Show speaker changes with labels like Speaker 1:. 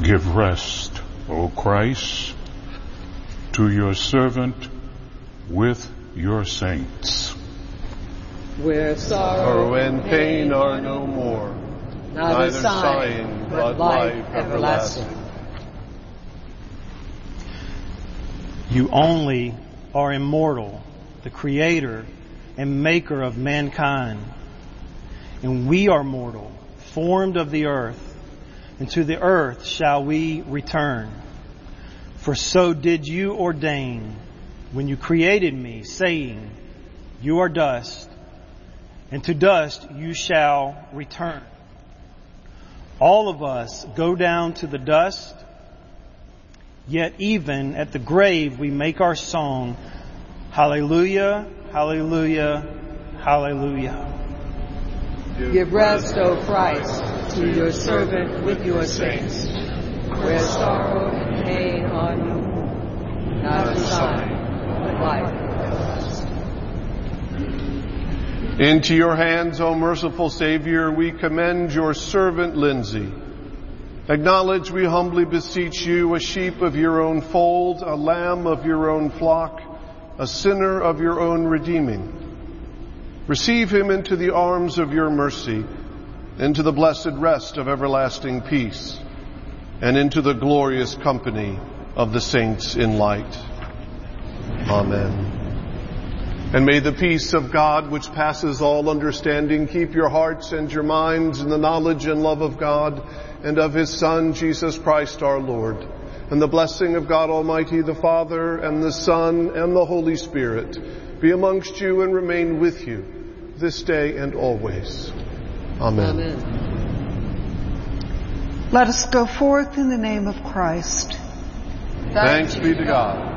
Speaker 1: Give rest, O Christ, to your servant with your saints.
Speaker 2: Where sorrow and pain are no more, neither sighing, but life everlasting.
Speaker 3: You only are immortal, the creator and maker of mankind. And we are mortal, formed of the earth, and to the earth shall we return. For so did you ordain when you created me, saying, you are dust, and to dust you shall return. All of us go down to the dust, yet even at the grave we make our song, hallelujah, hallelujah, hallelujah.
Speaker 2: Give rest, O Christ, to your servant with your saints, where sorrow and pain are no more, neither sighing, but life everlasting.
Speaker 4: Into your hands, O merciful Savior, we commend your servant Lindsay. Acknowledge, we humbly beseech you, a sheep of your own fold, a lamb of your own flock, a sinner of your own redeeming. Receive him into the arms of your mercy, into the blessed rest of everlasting peace, and into the glorious company of the saints in light. Amen. And may the peace of God, which passes all understanding, keep your hearts and your minds in the knowledge and love of God and of his Son, Jesus Christ our Lord. And the blessing of God Almighty, the Father, and the Son, and the Holy Spirit be amongst you and remain with you this day and always. Amen.
Speaker 2: Amen.
Speaker 5: Let us go forth in the name of Christ.
Speaker 4: Thanks be to God.